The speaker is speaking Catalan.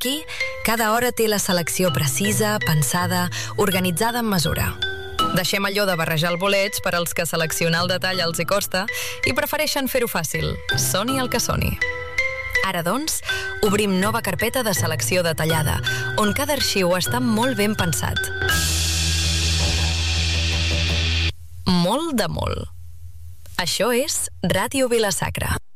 Aquí, cada hora té la selecció precisa, pensada, organitzada amb mesura. Deixem allò de barrejar el boleig per als que seleccionar el detall els hi costa i prefereixen fer-ho fàcil, soni el que soni. Ara, doncs, obrim nova carpeta de selecció detallada, on cada arxiu està molt ben pensat. Molt de molt. Això és Ràdio Vila-sacra.